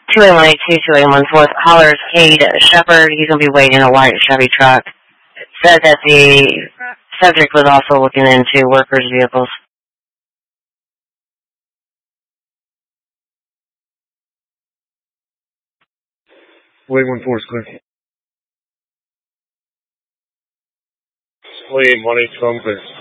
2814, Hollers Cade Shepard. He's going to be waiting in a white Chevy truck. Said that the subject was also looking into workers' vehicles. Wait, 1-4 is clear. Wait, 1-8, clear.